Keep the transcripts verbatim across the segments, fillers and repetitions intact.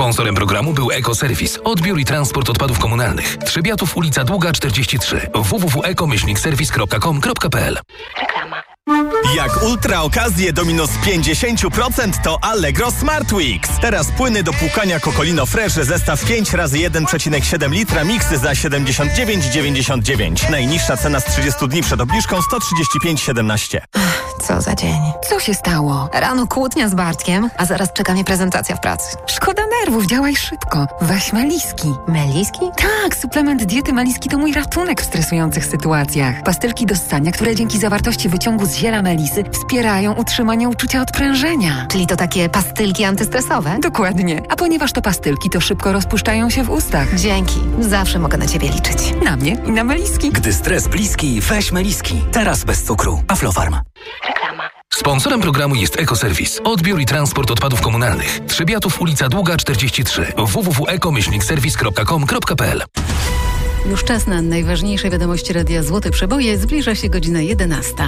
Sponsorem programu był Ekoserwis. Odbiór i transport odpadów komunalnych. Trzebiatów, ulica Długa czterdzieści trzy. w w w kropka eko myślnik serwis kropka com kropka p l. Reklama. Jak ultra okazje do minus pięćdziesiąt procent to Allegro Smart Weeks. Teraz płyny do płukania Cocolino Fresh zestaw pięć razy jeden przecinek siedem litra miksy za siedemdziesiąt dziewięć dziewięćdziesiąt dziewięć. Najniższa cena z trzydziestu dni przed obniżką sto trzydzieści pięć siedemnaście. Co za dzień. Co się stało? Rano kłótnia z Bartkiem, a zaraz czeka mnie prezentacja w pracy. Szkoda nerwów, działaj szybko. Weź Meliski. Meliski? Tak, suplement diety Meliski to mój ratunek w stresujących sytuacjach. Pastylki do ssania, które dzięki zawartości wyciągu z ziela melisy wspierają utrzymanie uczucia odprężenia. Czyli to takie pastylki antystresowe? Dokładnie. A ponieważ to pastylki, to szybko rozpuszczają się w ustach. Dzięki. Zawsze mogę na ciebie liczyć. Na mnie i na Meliski. Gdy stres bliski, weź Meliski. Teraz bez cukru. Aflofarm. Reklama. Sponsorem programu jest Ekoserwis. Odbiór i transport odpadów komunalnych. Trzebiatów, ulica Długa czterdzieści trzy. w w w kropka eko myślnik serwis kropka com kropka p l. Już czas na najważniejsze wiadomości Radia Złote Przeboje. Zbliża się godzina jedenasta.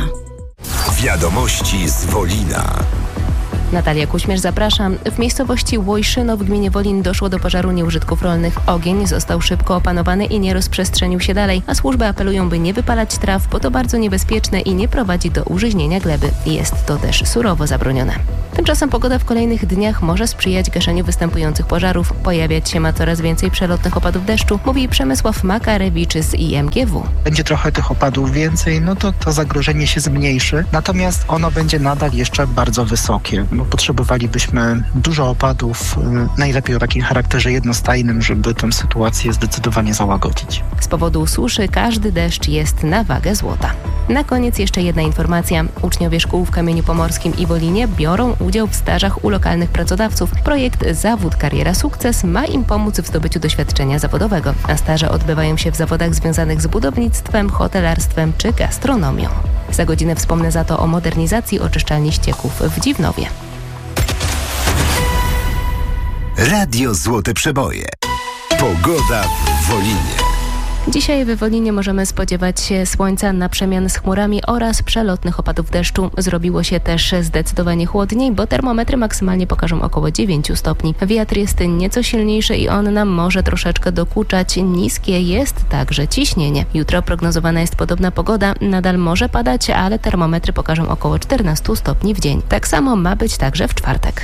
Wiadomości z Wolina. Natalia Kuśmierz, zapraszam. W miejscowości Łojszyno w gminie Wolin doszło do pożaru nieużytków rolnych. Ogień został szybko opanowany i nie rozprzestrzenił się dalej, a służby apelują, by nie wypalać traw, bo to bardzo niebezpieczne i nie prowadzi do użyźnienia gleby. Jest to też surowo zabronione. Tymczasem pogoda w kolejnych dniach może sprzyjać gaszeniu występujących pożarów. Pojawiać się ma coraz więcej przelotnych opadów deszczu, mówi Przemysław Makarewicz z I M G W. Będzie trochę tych opadów więcej, no to to zagrożenie się zmniejszy, natomiast ono będzie nadal jeszcze bardzo wysokie. No, potrzebowalibyśmy dużo opadów, najlepiej o takim charakterze jednostajnym, żeby tę sytuację zdecydowanie załagodzić. Z powodu suszy każdy deszcz jest na wagę złota. Na koniec jeszcze jedna informacja. Uczniowie szkół w Kamieniu Pomorskim i Wolinie biorą udział w stażach u lokalnych pracodawców. Projekt Zawód Kariera Sukces ma im pomóc w zdobyciu doświadczenia zawodowego, a staże odbywają się w zawodach związanych z budownictwem, hotelarstwem czy gastronomią. Za godzinę wspomnę za to o modernizacji oczyszczalni ścieków w Dziwnowie. Radio Złote Przeboje. Pogoda w Wolinie. Dzisiaj w Wolinie możemy spodziewać się słońca na przemian z chmurami oraz przelotnych opadów deszczu. Zrobiło się też zdecydowanie chłodniej, bo termometry maksymalnie pokażą około dziewięć stopni. Wiatr jest nieco silniejszy i on nam może troszeczkę dokuczać. Niskie jest także ciśnienie. Jutro prognozowana jest podobna pogoda. Nadal może padać, ale termometry pokażą około czternaście stopni w dzień. Tak samo ma być także w czwartek.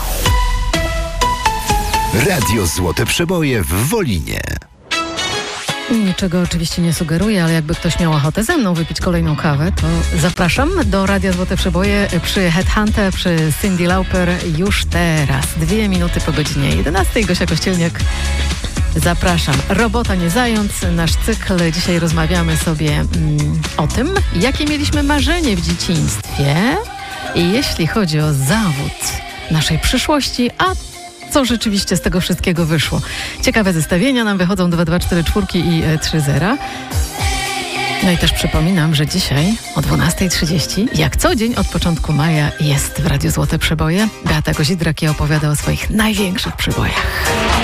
Radio Złote Przeboje w Wolinie. Niczego oczywiście nie sugeruję, ale jakby ktoś miał ochotę ze mną wypić kolejną kawę, to zapraszam do Radia Złote Przeboje przy Headhunter, przy Cyndi Lauper już teraz. Dwie minuty po godzinie jedenastej. Gosia Kościelniak, zapraszam. Robota nie zając, nasz cykl. Dzisiaj rozmawiamy sobie mm, o tym, jakie mieliśmy marzenie w dzieciństwie i jeśli chodzi o zawód naszej przyszłości, a co rzeczywiście z tego wszystkiego wyszło. Ciekawe zestawienia nam wychodzą dwa dwa cztery cztery i trzy zero. No i też przypominam, że dzisiaj o dwunasta trzydzieści, jak co dzień od początku maja, jest w Radiu Złote Przeboje. Beata Kozidrak opowiada o swoich największych przebojach.